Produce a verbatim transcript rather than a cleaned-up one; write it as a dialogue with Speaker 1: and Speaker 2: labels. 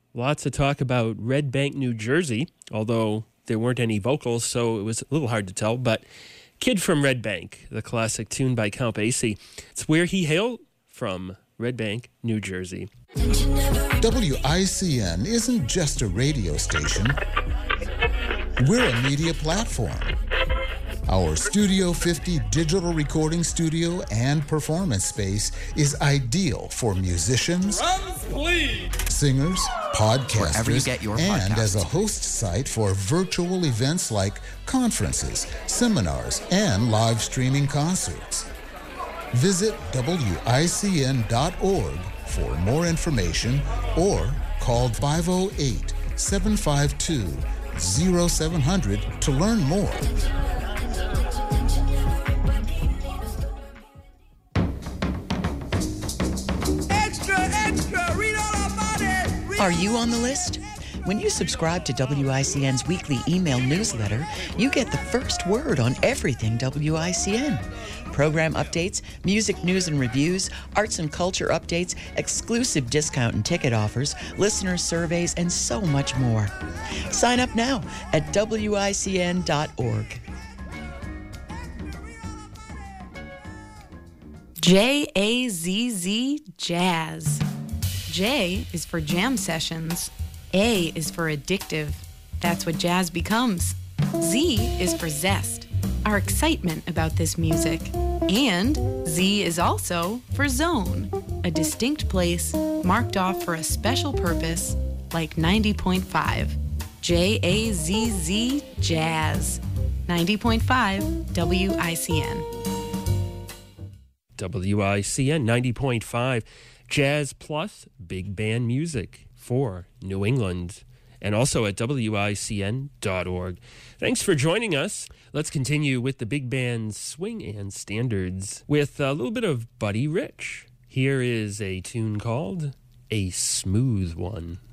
Speaker 1: Lots of talk about Red Bank, New Jersey, although there weren't any vocals, so it was a little hard to tell. But Kid from Red Bank, the classic tune by Count Basie. It's where he hailed from, Red Bank, New Jersey.
Speaker 2: W I C N isn't just a radio station. We're a media platform. Our Studio fifty digital recording studio and performance space is ideal for musicians,
Speaker 3: Drums, please.
Speaker 2: singers, podcasters,
Speaker 4: Wherever you get your
Speaker 2: and
Speaker 4: podcasts.
Speaker 2: as a host site for virtual events like conferences, seminars, and live streaming concerts. Visit W I C N dot org for more information or call five oh eight, seven five two, oh seven hundred to learn more.
Speaker 5: Are you on the list? When you subscribe to W I C N's weekly email newsletter, you get the first word on everything W I C N. Program updates, music news and reviews, arts and culture updates, exclusive discount and ticket offers, listener surveys, and so much more. Sign up now at W I C N dot org.
Speaker 6: J A Z Z Jazz. J is for jam sessions. A is for addictive. That's what jazz becomes. Z is for zest, our excitement about this music. And Z is also for zone, a distinct place marked off for a special purpose, like ninety point five. J A Z Z Jazz. ninety point five W I C N.
Speaker 1: W I C N ninety point five. Jazz plus big band music for New England, and also at W I C N dot org. Thanks for joining us. Let's continue with the big band swing and standards with a little bit of Buddy Rich. Here is a tune called A Smooth One.